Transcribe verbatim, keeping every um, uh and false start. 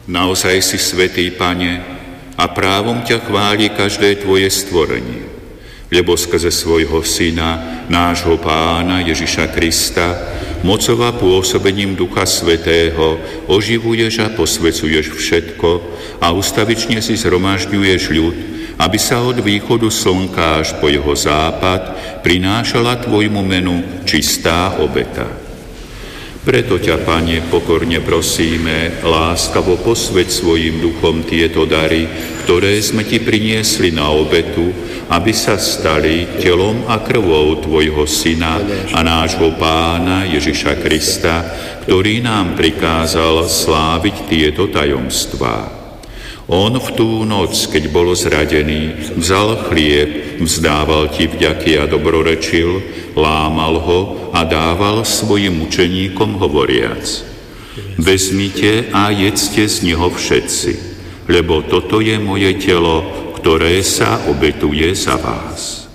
Naozaj si svätý, Pane, a právom ťa chváli každé tvoje stvorenie, lebo skrze svojho Syna, nášho Pána Ježiša Krista, mocou a pôsobením Ducha Svätého oživuješ a posvecuješ všetko a ustavične si zhromažďuješ ľud, aby sa od východu slnka až po jeho západ prinášala tvojmu menu čistá obeta. Preto ťa, Pane, pokorne prosíme, láskavo posväť svojim duchom tieto dary, ktoré sme ti priniesli na obetu, aby sa stali telom a krvou tvojho Syna a nášho Pána Ježiša Krista, ktorý nám prikázal sláviť tieto tajomstvá. On v tú noc, keď bol zradený, vzal chlieb, vzdával ti vďaky a dobrorečil, lámal ho a dával svojim učeníkom hovoriac: Vezmite a jedzte z neho všetci, lebo toto je moje telo, ktoré sa obetuje za vás.